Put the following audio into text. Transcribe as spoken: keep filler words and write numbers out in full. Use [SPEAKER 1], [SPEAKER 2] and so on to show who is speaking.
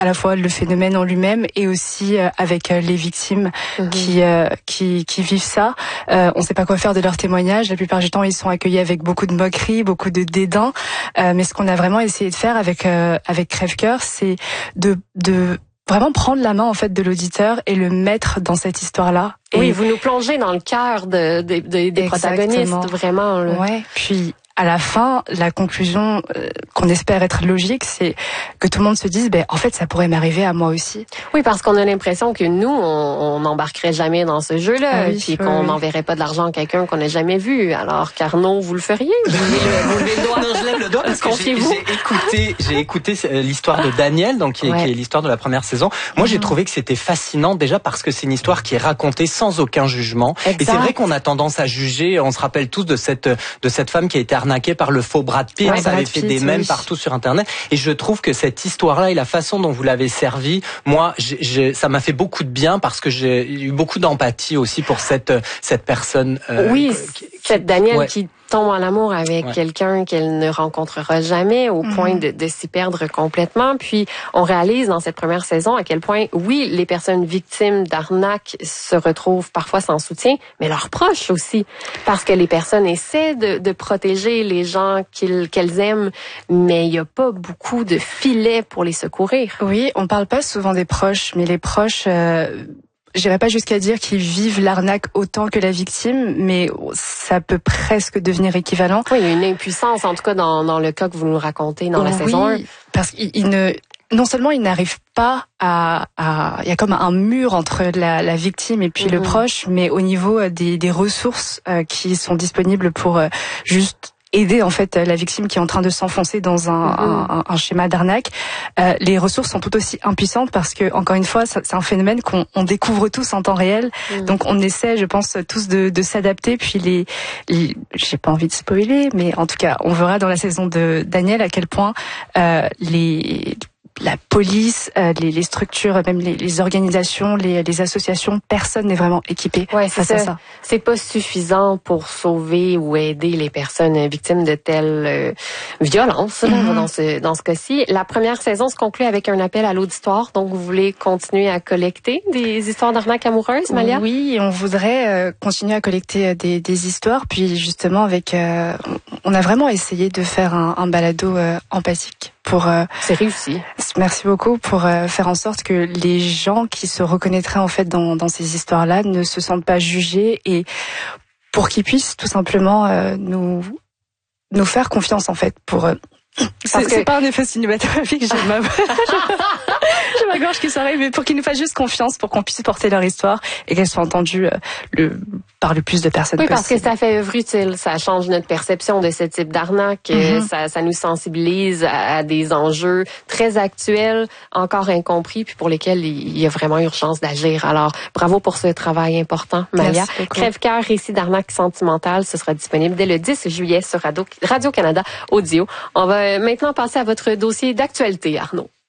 [SPEAKER 1] à la fois le phénomène en lui-même et aussi euh, avec euh, les victimes mmh. qui, euh, qui qui vivent ça. Euh, on ne sait pas quoi faire de leurs témoignages. La plupart du temps, ils sont accueillis avec beaucoup de moqueries, beaucoup de dédain. Euh, mais ce qu'on a vraiment essayé de faire avec euh, avec Crève-Cœur, c'est de de vraiment prendre la main en fait de l'auditeur et le mettre dans cette histoire-là. Et
[SPEAKER 2] oui, vous nous plongez dans le cœur de, de, de, des protagonistes, vraiment. Là.
[SPEAKER 1] Ouais. Puis à la fin, la conclusion euh, qu'on espère être logique, c'est que tout le monde se dise, ben en fait, ça pourrait m'arriver à moi aussi.
[SPEAKER 2] Oui, parce qu'on a l'impression que nous, on n'embarquerait jamais dans ce jeu-là, ah oui, puis qu'on n'enverrait oui. pas de l'argent à quelqu'un qu'on n'a jamais vu. Alors, Carnot, vous le feriez? Vous levez le doigt.
[SPEAKER 3] Non, je lève le doigt parce que j'ai, j'ai écouté, j'ai écouté l'histoire de Daniel, donc qui est, ouais. qui est l'histoire de la première saison. Moi, mm-hmm. j'ai trouvé que c'était fascinant déjà parce que c'est une histoire qui est racontée sans aucun jugement. Exact. Et c'est vrai qu'on a tendance à juger. On se rappelle tous de cette de cette femme qui a été arnaquée par le faux Brad Pitt. Ouais, ça Brad avait fait Pitt, des mèmes oui. partout sur Internet. Et je trouve que cette histoire-là et la façon dont vous l'avez servie, moi, j'ai, j'ai, ça m'a fait beaucoup de bien parce que j'ai eu beaucoup d'empathie aussi pour cette cette personne.
[SPEAKER 2] Euh, oui, qui, cette Danielle ouais. qui tombe en amour avec ouais. quelqu'un qu'elle ne rencontrera jamais au mmh. point de, de s'y perdre complètement. Puis, on réalise dans cette première saison à quel point, oui, les personnes victimes d'arnaques se retrouvent parfois sans soutien, mais leurs proches aussi. Parce que les personnes essaient de, de protéger les gens qu'ils, qu'elles aiment, mais il n'y a pas beaucoup de filets pour les secourir.
[SPEAKER 1] Oui, on parle pas souvent des proches, mais les proches... Euh... J'irais pas jusqu'à dire qu'ils vivent l'arnaque autant que la victime, mais ça peut presque devenir équivalent.
[SPEAKER 2] Oui, il y a une impuissance, en tout cas dans, dans le cas que vous nous racontez dans la
[SPEAKER 1] oui,
[SPEAKER 2] saison un.
[SPEAKER 1] Parce qu'ils ne, non seulement ils n'arrivent pas à, à, il y a comme un mur entre la, la victime et puis mmh. le proche, mais au niveau des, des ressources euh, qui sont disponibles pour euh, juste aider en fait la victime qui est en train de s'enfoncer dans un, mmh. un, un schéma d'arnaque. Euh, les ressources sont tout aussi impuissantes parce que encore une fois, c'est un phénomène qu'on on découvre tous en temps réel. Mmh. Donc on essaie, je pense, tous de, de s'adapter. Puis les, les j'ai pas envie de spoiler, mais en tout cas, on verra dans la saison de Daniel à quel point euh, les la police, euh, les, les structures, même les, les organisations, les, les associations, personne n'est vraiment équipé
[SPEAKER 2] ouais,
[SPEAKER 1] face
[SPEAKER 2] c'est
[SPEAKER 1] à ça.
[SPEAKER 2] C'est pas suffisant pour sauver ou aider les personnes victimes de telles euh, violences mm-hmm. dans ce dans ce cas-ci. La première saison se conclut avec un appel à l'auditoire. Donc, vous voulez continuer à collecter des histoires d'arnaques amoureuses, Malia?
[SPEAKER 1] Oui, on voudrait euh, continuer à collecter des, des histoires. Puis justement, avec, euh, on a vraiment essayé de faire un, un balado euh, empathique. Pour, euh,
[SPEAKER 2] c'est réussi.
[SPEAKER 1] Merci beaucoup pour euh, faire en sorte que les gens qui se reconnaîtraient en fait dans, dans ces histoires-là ne se sentent pas jugés et pour qu'ils puissent tout simplement euh, nous nous faire confiance en fait. Pour euh, c'est, que... c'est pas un effet cinématographique, j'ai ma j'ai ma gorge qui s'arrête, mais pour qu'ils nous fassent juste confiance, pour qu'on puisse porter leur histoire et qu'elle soit entendue euh, le par le plus de personnes
[SPEAKER 2] oui,
[SPEAKER 1] possible.
[SPEAKER 2] Oui, parce que ça fait œuvre utile, ça change notre perception de ce type d'arnaque, mm-hmm. ça, ça nous sensibilise à, à des enjeux très actuels, encore incompris, puis pour lesquels il y a vraiment urgence d'agir. Alors, bravo pour ce travail important, Malia. Crève-Cœur, récit d'arnaque sentimentale, ce sera disponible dès le dix juillet sur Radio-Canada Audio. On va maintenant passer à votre dossier d'actualité, Arnaud.